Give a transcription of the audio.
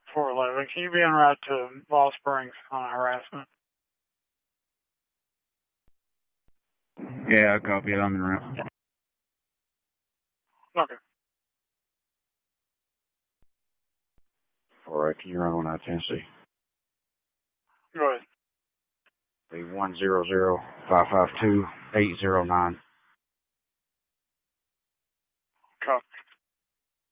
411. Can you be en route to Ball Springs on harassment? Yeah, I copy it on the route. Okay. All right, can you run on out Tennessee? Go ahead. 100-552-809.